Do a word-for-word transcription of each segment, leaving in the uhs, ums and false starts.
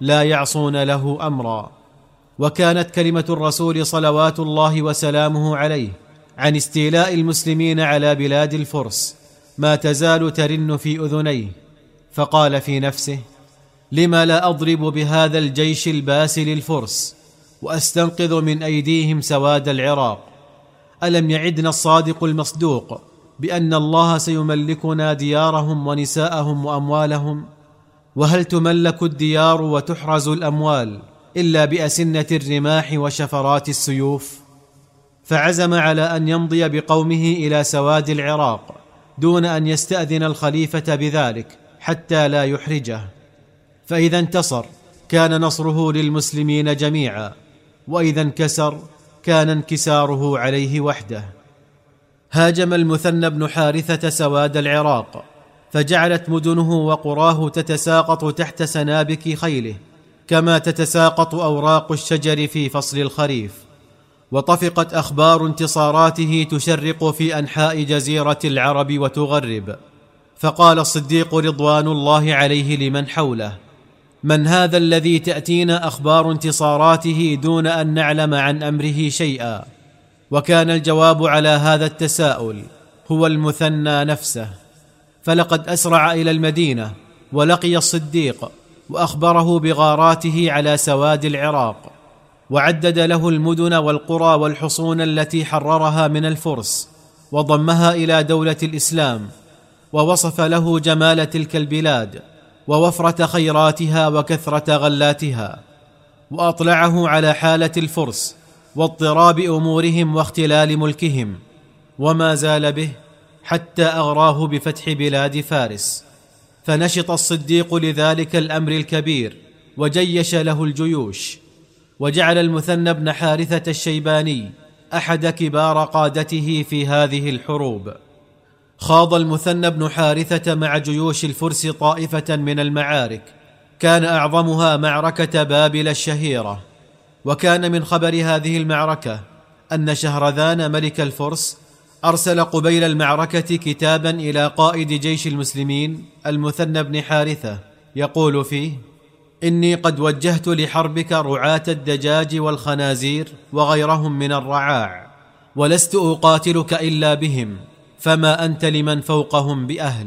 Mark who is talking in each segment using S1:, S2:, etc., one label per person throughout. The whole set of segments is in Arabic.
S1: لا يعصون له أمرا. وكانت كلمة الرسول صلوات الله وسلامه عليه عن استيلاء المسلمين على بلاد الفرس ما تزال ترن في أذنيه، فقال في نفسه: لما لا أضرب بهذا الجيش الباسل الفرس وأستنقذ من أيديهم سواد العراق؟ ألم يعدنا الصادق المصدوق بأن الله سيملكنا ديارهم ونساءهم وأموالهم؟ وهل تملك الديار وتحرز الأموال إلا بأسنة الرماح وشفرات السيوف؟ فعزم على أن يمضي بقومه إلى سواد العراق دون أن يستأذن الخليفة بذلك حتى لا يحرجه، فإذا انتصر كان نصره للمسلمين جميعا، وإذا انكسر كان انكساره عليه وحده. هاجم المثنى بن حارثة سواد العراق، فجعلت مدنه وقراه تتساقط تحت سنابك خيله كما تتساقط أوراق الشجر في فصل الخريف، وطفقت أخبار انتصاراته تشرق في أنحاء جزيرة العرب وتغرب. فقال الصديق رضوان الله عليه لمن حوله: من هذا الذي تأتينا أخبار انتصاراته دون أن نعلم عن أمره شيئا؟ وكان الجواب على هذا التساؤل هو المثنى نفسه، فلقد أسرع إلى المدينة ولقي الصديق وأخبره بغاراته على سواد العراق، وعدد له المدن والقرى والحصون التي حررها من الفرس وضمها إلى دولة الإسلام، ووصف له جمال تلك البلاد ووفرة خيراتها وكثرة غلاتها، وأطلعه على حالة الفرس واضطراب أمورهم واختلال ملكهم، وما زال به حتى أغراه بفتح بلاد فارس. فنشط الصديق لذلك الأمر الكبير وجيش له الجيوش، وجعل المثنى بن حارثة الشيباني أحد كبار قادته في هذه الحروب. خاض المثنى بن حارثة مع جيوش الفرس طائفة من المعارك، كان أعظمها معركة بابل الشهيرة. وكان من خبر هذه المعركة أن شهرذان ملك الفرس أرسل قبيل المعركة كتابا إلى قائد جيش المسلمين المثنى بن حارثة يقول فيه: إني قد وجهت لحربك رعاة الدجاج والخنازير وغيرهم من الرعاع، ولست أقاتلك إلا بهم، فما أنت لمن فوقهم بأهل.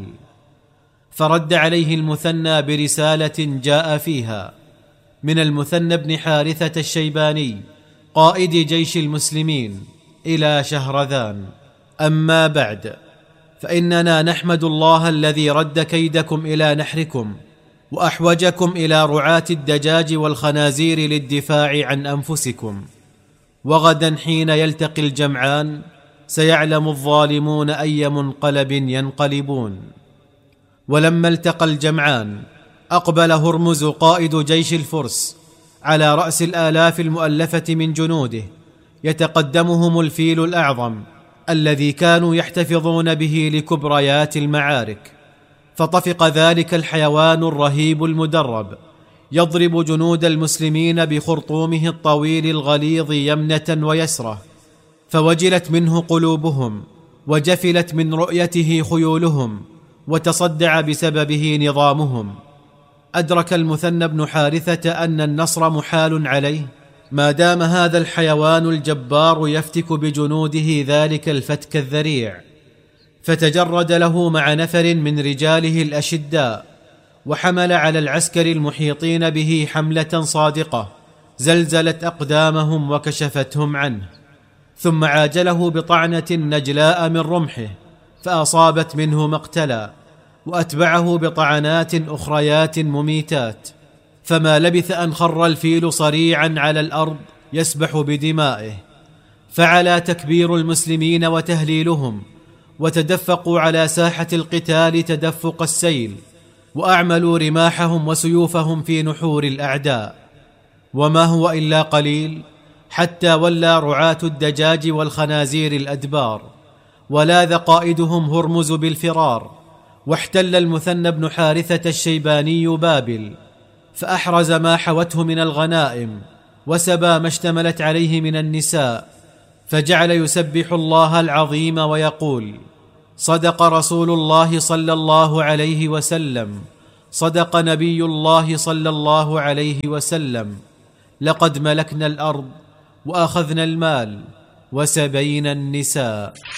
S1: فرد عليه المثنى برسالة جاء فيها: من المثنى بن حارثة الشيباني قائد جيش المسلمين إلى شهرذان: أما بعد، فإننا نحمد الله الذي رد كيدكم إلى نحركم وأحوجكم إلى رعاة الدجاج والخنازير للدفاع عن أنفسكم. وغدا حين يلتقي الجمعان سيعلم الظالمون أي منقلب ينقلبون. ولما التقى الجمعان أقبل هرمز قائد جيش الفرس على رأس الآلاف المؤلفة من جنوده، يتقدمهم الفيل الأعظم الذي كانوا يحتفظون به لكبريات المعارك. فطفق ذلك الحيوان الرهيب المدرب يضرب جنود المسلمين بخرطومه الطويل الغليظ يمنة ويسرة، فوجلت منه قلوبهم وجفلت من رؤيته خيولهم وتصدع بسببه نظامهم. أدرك المثنى بن حارثة أن النصر محال عليه ما دام هذا الحيوان الجبار يفتك بجنوده ذلك الفتك الذريع، فتجرد له مع نفر من رجاله الأشداء، وحمل على العسكر المحيطين به حملة صادقة زلزلت أقدامهم وكشفتهم عنه، ثم عاجله بطعنة نجلاء من رمحه فأصابت منه مقتلا، وأتبعه بطعنات أخريات مميتات، فما لبث أن خر الفيل صريعا على الأرض يسبح بدمائه. فعلى تكبير المسلمين وتهليلهم، وتدفقوا على ساحة القتال تدفق السيل، وأعملوا رماحهم وسيوفهم في نحور الأعداء. وما هو إلا قليل حتى ولى رعاة الدجاج والخنازير الأدبار، ولاذ قائدهم هرمز بالفرار، واحتل المثنى بن حارثة الشيباني بابل، فأحرز ما حوته من الغنائم وسبى ما اشتملت عليه من النساء، فجعل يسبح الله العظيم ويقول: صدق رسول الله صلى الله عليه وسلم، صدق نبي الله صلى الله عليه وسلم: لقد ملكنا الأرض وأخذنا المال وسبينا النساء.